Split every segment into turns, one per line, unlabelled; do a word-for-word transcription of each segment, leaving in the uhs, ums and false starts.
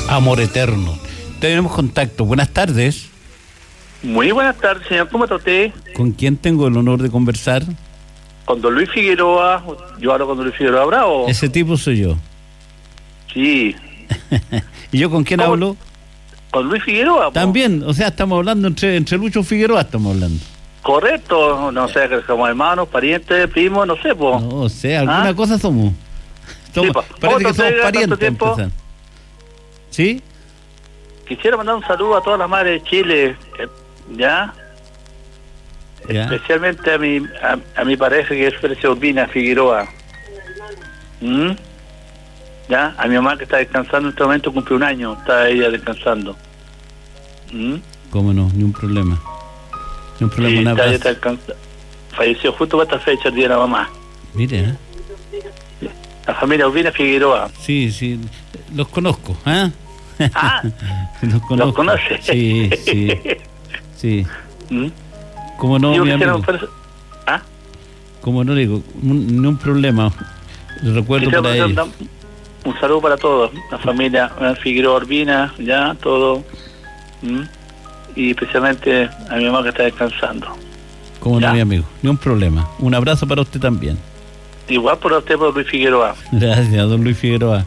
Amor eterno. Tenemos contacto. Buenas tardes.
Muy buenas tardes, señor. ¿Cómo está usted?
¿Con quién tengo el honor de conversar?
Con don Luis Figueroa. Yo hablo con don Luis Figueroa Bravo.
Ese tipo soy yo.
Sí.
¿Y yo con quién
¿Cómo?
hablo?
Con Luis Figueroa. po.
También, o sea, estamos hablando entre, entre Lucho Figueroa, estamos hablando.
Correcto. No sé, que somos hermanos, parientes, primos, no sé, pues.
No, o sea, alguna
¿Ah?
cosa somos. somos
Sí, po.
parece
¿Cómo
que
te
somos
entrega
parientes.
tanto tiempo?
empezar. ¿Sí?
Quisiera mandar un saludo a todas las madres de Chile, eh, ¿ya?
Ya.
Especialmente a mi a, a mi pareja, que es Frecia Urbina Figueroa. ¿Mm? ¿Ya? A mi mamá, que está descansando en este momento, cumple un año, está ella descansando. ¿Mm?
¿Cómo no? Ni un problema. Ni un problema,
Sí,
un
está ella
abrazo.
descansa- Falleció justo para esta fecha el día de la mamá.
Mire, ¿eh?
La familia Urbina Figueroa.
Sí, sí, los conozco, ¿ah?
Ah,
los conozco.
¿los conoce?
Sí, sí, sí.
¿Mm?
¿Cómo no,
Yo
mi
quisiera
amigo?
ofrecer- ¿Ah?
¿Cómo no digo? Un- Ni un problema. Lo recuerdo
Quisiera
para
ofrecer
ellos.
un, un saludo para todos, la familia eh, Figueroa Urbina, ya, todo. ¿Mm? Y especialmente a mi mamá, que está descansando.
¿Cómo no,
Ya.
mi amigo? Ni un problema. Un abrazo para usted también.
Igual por usted, por Luis Figueroa.
Gracias, don Luis Figueroa.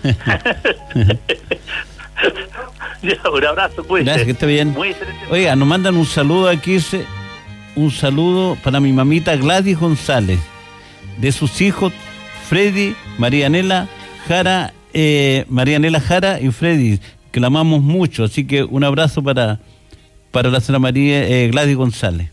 Ya, un abrazo, cuídese.
Gracias, que esté bien.
Muy excelente.
Oiga, nos mandan un saludo aquí, se- un saludo para mi mamita Gladys González, de sus hijos Freddy, Marianela Jara, eh, Marianela Jara y Freddy, que la amamos mucho, así que un abrazo para, para la señora María eh, Gladys González.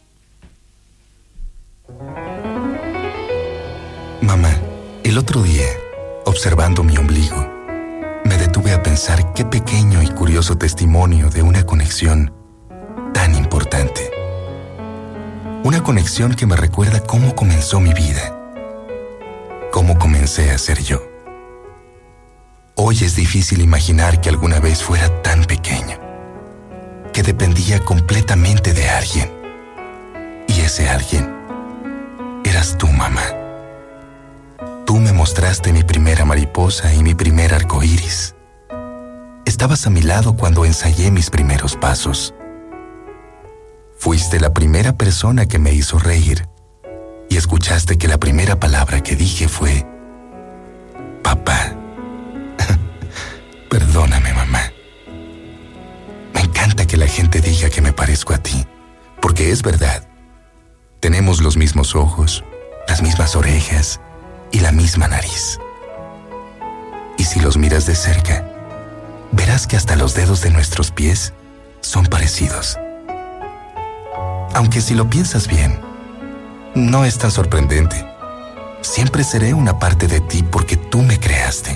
Mamá, el otro día, observando mi ombligo, me detuve a pensar qué pequeño y curioso testimonio de una conexión tan importante. Una conexión que me recuerda cómo comenzó mi vida, cómo comencé a ser yo. Hoy es difícil imaginar que alguna vez fuera tan pequeño, que dependía completamente de alguien. Y ese alguien eras tú, mamá. Tú me mostraste mi primera mariposa y mi primer arco iris. Estabas a mi lado cuando ensayé mis primeros pasos. Fuiste la primera persona que me hizo reír y escuchaste que la primera palabra que dije fue papá. Perdóname, mamá. Me encanta que la gente diga que me parezco a ti, porque es verdad. Tenemos los mismos ojos, las mismas orejas y la misma nariz. Y si los miras de cerca, verás que hasta los dedos de nuestros pies son parecidos. Aunque si lo piensas bien, no es tan sorprendente. Siempre seré una parte de ti porque tú me creaste.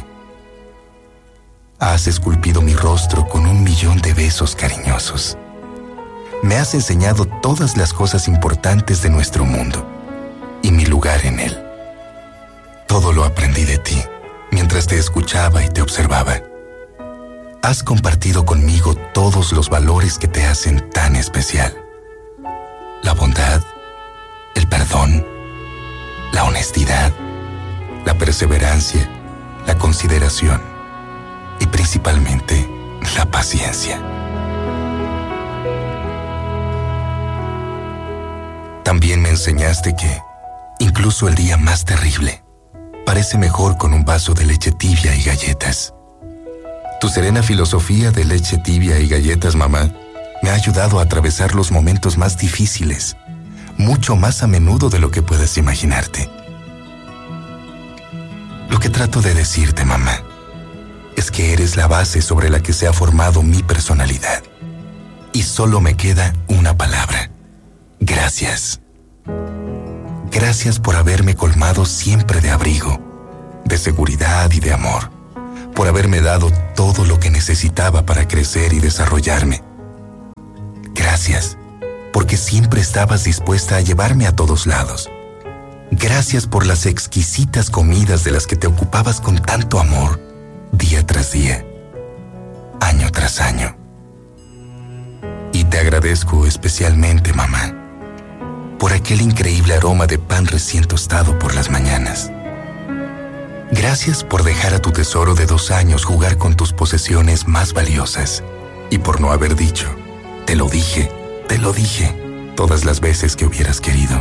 Has esculpido mi rostro con un millón de besos cariñosos. Me has enseñado todas las cosas importantes de nuestro mundo y mi lugar en él. Todo lo aprendí de ti mientras te escuchaba y te observaba. Has compartido conmigo todos los valores que te hacen tan especial. La bondad, el perdón, la honestidad, la perseverancia, la consideración y principalmente la paciencia. También me enseñaste que, incluso el día más terrible, parece mejor con un vaso de leche tibia y galletas. Tu serena filosofía de leche tibia y galletas, mamá, me ha ayudado a atravesar los momentos más difíciles, mucho más a menudo de lo que puedes imaginarte. Lo que trato de decirte, mamá, es que eres la base sobre la que se ha formado mi personalidad. Y solo me queda una palabra. Gracias. Gracias por haberme colmado siempre de abrigo, de seguridad y de amor, por haberme dado todo lo que necesitaba para crecer y desarrollarme. Gracias, porque siempre estabas dispuesta a llevarme a todos lados. Gracias por las exquisitas comidas de las que te ocupabas con tanto amor, día tras día, año tras año. Y te agradezco especialmente, mamá, por aquel increíble aroma de pan recién tostado por las mañanas. Gracias por dejar a tu tesoro de dos años jugar con tus posesiones más valiosas y por no haber dicho, te lo dije, te lo dije, todas las veces que hubieras querido.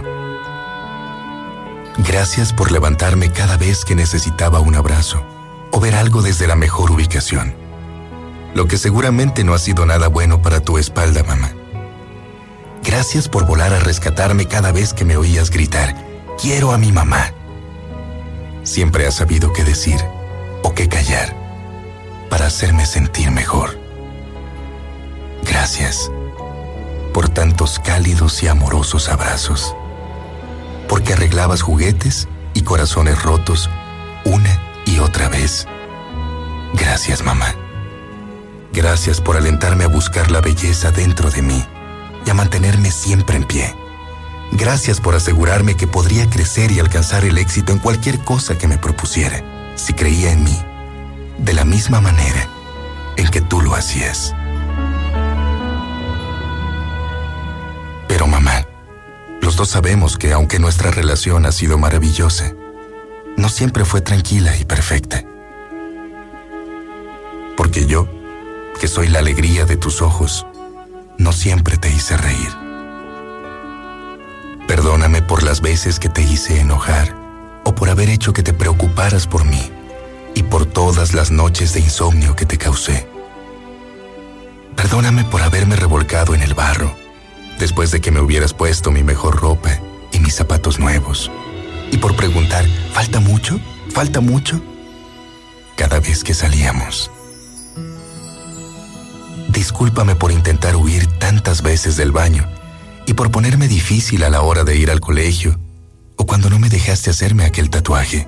Gracias por levantarme cada vez que necesitaba un abrazo o ver algo desde la mejor ubicación, lo que seguramente no ha sido nada bueno para tu espalda, mamá. Gracias por volar a rescatarme cada vez que me oías gritar, quiero a mi mamá. Siempre has sabido qué decir o qué callar para hacerme sentir mejor. Gracias por tantos cálidos y amorosos abrazos, porque arreglabas juguetes y corazones rotos una y otra vez. Gracias, mamá. Gracias por alentarme a buscar la belleza dentro de mí y a mantenerme siempre en pie. Gracias por asegurarme que podría crecer y alcanzar el éxito en cualquier cosa que me propusiera, si creía en mí, de la misma manera en que tú lo hacías. Pero mamá, los dos sabemos que aunque nuestra relación ha sido maravillosa, no siempre fue tranquila y perfecta. Porque yo, que soy la alegría de tus ojos, no siempre te hice reír. Perdóname por las veces que te hice enojar o por haber hecho que te preocuparas por mí y por todas las noches de insomnio que te causé. Perdóname por haberme revolcado en el barro después de que me hubieras puesto mi mejor ropa y mis zapatos nuevos y por preguntar, ¿falta mucho? ¿Falta mucho? Cada vez que salíamos. Discúlpame por intentar huir tantas veces del baño y por ponerme difícil a la hora de ir al colegio o cuando no me dejaste hacerme aquel tatuaje.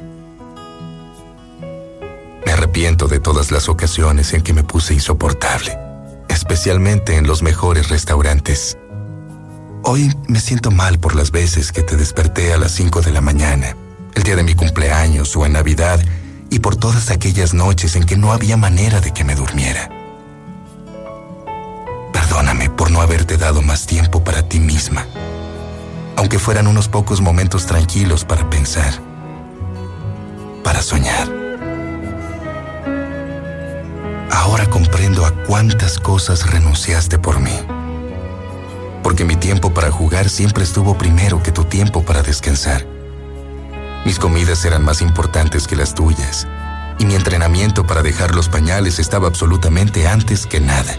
Me arrepiento de todas las ocasiones en que me puse insoportable, especialmente en los mejores restaurantes. Hoy me siento mal por las veces que te desperté a las cinco de la mañana, el día de mi cumpleaños o en Navidad, y por todas aquellas noches en que no había manera de que me durmiera. Perdóname por no haberte dado más tiempo para ti misma, aunque fueran unos pocos momentos tranquilos para pensar, para soñar. Ahora comprendo a cuántas cosas renunciaste por mí, porque mi tiempo para jugar siempre estuvo primero que tu tiempo para descansar. Mis comidas eran más importantes que las tuyas, y mi entrenamiento para dejar los pañales estaba absolutamente antes que nada.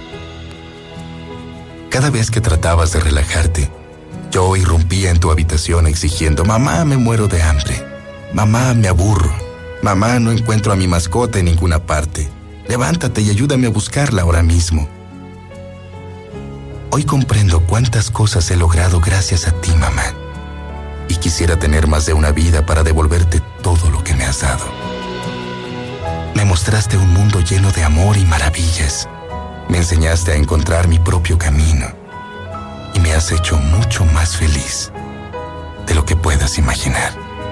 Cada vez que tratabas de relajarte, yo irrumpía en tu habitación exigiendo, mamá, me muero de hambre, mamá, me aburro, mamá, no encuentro a mi mascota en ninguna parte, levántate y ayúdame a buscarla ahora mismo. Hoy comprendo cuántas cosas he logrado gracias a ti, mamá, y quisiera tener más de una vida para devolverte todo lo que me has dado. Me mostraste un mundo lleno de amor y maravillas. Me enseñaste a encontrar mi propio camino y me has hecho mucho más feliz de lo que puedas imaginar.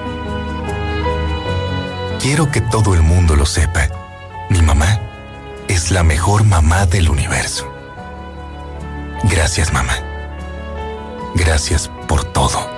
Quiero que todo el mundo lo sepa. Mi mamá es la mejor mamá del universo. Gracias, mamá. Gracias por todo.